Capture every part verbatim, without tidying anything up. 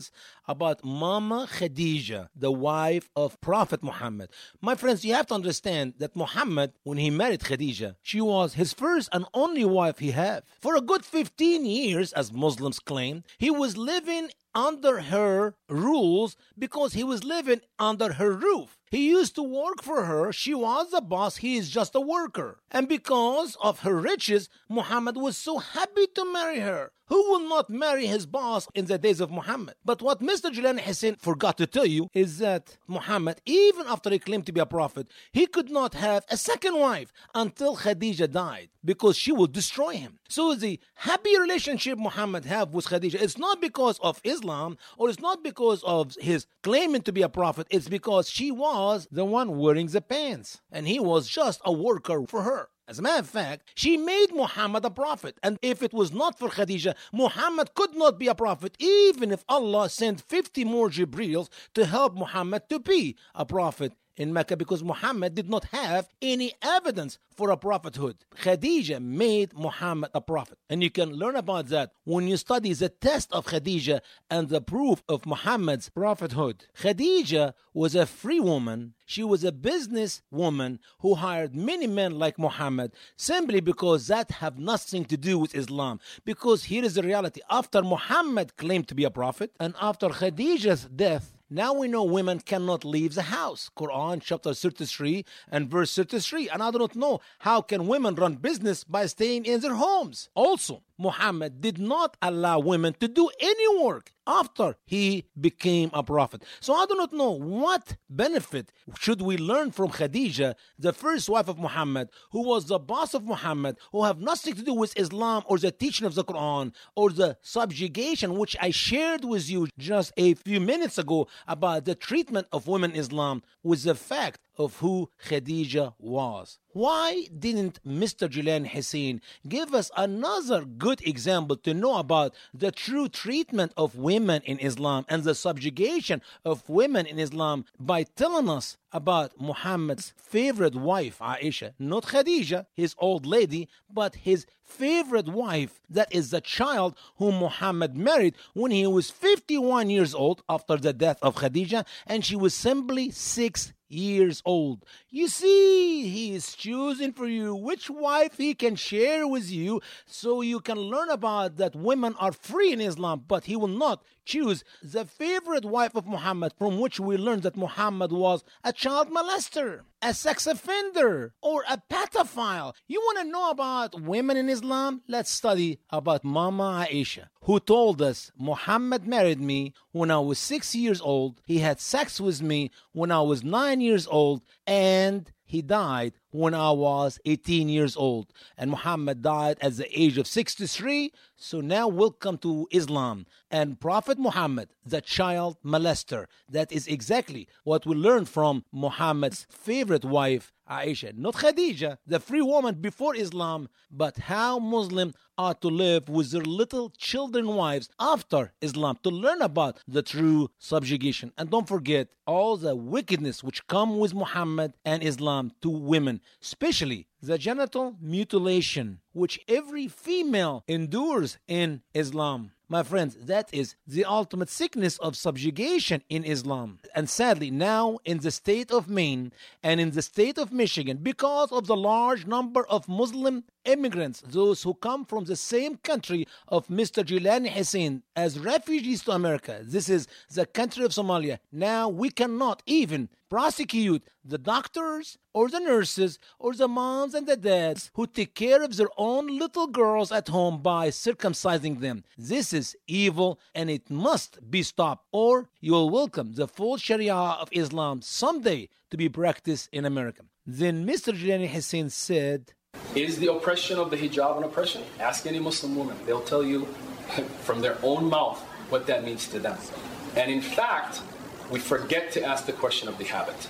about Mama Khadija, the wife of Prophet Muhammad. My friends, you have to understand that Muhammad, when he married Khadija, she was his first and only wife he had. For a good fifteen years, as Muslims claim, he was living under her rules because he was living under her roof. He used to work for her. She was the boss. He is just a worker. And because of her riches, Muhammad was so happy to marry her. Who will not marry his boss in the days of Muhammad? But what Mister Jilani Hussein forgot to tell you is that Muhammad, even after he claimed to be a prophet, he could not have a second wife until Khadija died because she would destroy him. So the happy relationship Muhammad have with Khadija, it's not because of Islam or it's not because of his claiming to be a prophet. It's because she was the one wearing the pants and he was just a worker for her. As a matter of fact, she made Muhammad a prophet. And if it was not for Khadija, Muhammad could not be a prophet, even if Allah sent fifty more Jibrils to help Muhammad to be a prophet in Mecca, because Muhammad did not have any evidence for a prophethood. Khadija made Muhammad a prophet. And you can learn about that when you study the test of Khadija and the proof of Muhammad's prophethood. Khadija was a free woman. She was a business woman who hired many men like Muhammad simply because that have nothing to do with Islam. Because here is the reality. After Muhammad claimed to be a prophet and after Khadija's death, now we know women cannot leave the house. Quran chapter thirty-three and verse thirty-three. And I do not know how can women run business by staying in their homes. Also, Muhammad did not allow women to do any work after he became a prophet. So I do not know what benefit should we learn from Khadija, the first wife of Muhammad, who was the boss of Muhammad, who have nothing to do with Islam or the teaching of the Quran or the subjugation, which I shared with you just a few minutes ago about the treatment of women in Islam, with the fact of who Khadija was. Why didn't Mister Jilani Hussein give us another good example to know about the true treatment of women in Islam and the subjugation of women in Islam by telling us about Muhammad's favorite wife, Aisha? Not Khadija, his old lady, but his favorite wife, that is the child whom Muhammad married when he was fifty-one years old after the death of Khadija, and she was simply six years old. You see, he is choosing for you which wife he can share with you so you can learn about that women are free in Islam, but he will not choose the favorite wife of Muhammad, from which we learn that Muhammad was a child molester, a sex offender, or a pedophile. You want to know about women in Islam? Let's study about Mama Aisha, who told us, Muhammad married me when I was six years old. He had sex with me when I was nine years old, and he died when I was eighteen years old. And Muhammad died at the age of sixty-three. So now welcome to Islam. And Prophet Muhammad, the child molester. That is exactly what we learn from Muhammad's favorite wife, Aisha. Not Khadija, the free woman before Islam, but how Muslims are to live with their little children wives after Islam, to learn about the true subjugation. And don't forget all the wickedness which come with Muhammad and Islam to women, especially the genital mutilation, which every female endures in Islam. My friends, that is the ultimate sickness of subjugation in Islam. And sadly, now in the state of Maine and in the state of Michigan, because of the large number of Muslim immigrants, those who come from the same country of Mister Jilani Hussein as refugees to America, this is the country of Somalia. Now we cannot even prosecute the doctors or the nurses or the moms and the dads who take care of their own little girls at home by circumcising them. This is evil and it must be stopped, or you will welcome the full Sharia of Islam someday to be practiced in America. Then Mister Jilani Hussein said, is the oppression of the hijab an oppression? Ask any Muslim woman. They'll tell you from their own mouth what that means to them. And in fact, we forget to ask the question of the habit.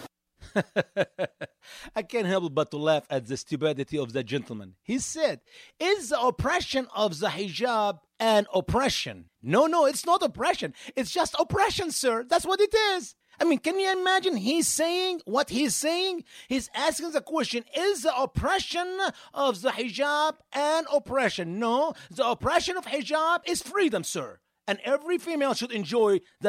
I can't help but to laugh at the stupidity of the gentleman. He said, is the oppression of the hijab an oppression? No, no, it's not oppression. It's just oppression, sir. That's what it is. I mean, can you imagine he's saying what he's saying? He's asking the question, is the oppression of the hijab an oppression? No, the oppression of hijab is freedom, sir. and every female should enjoy the